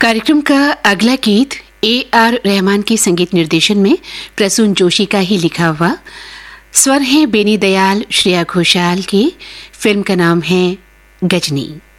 कार्यक्रम का अगला गीत A.R. रहमान के संगीत निर्देशन में प्रसून जोशी का ही लिखा हुआ। स्वर है बेनी दयाल, श्रेया घोषाल की। फिल्म का नाम है गजनी।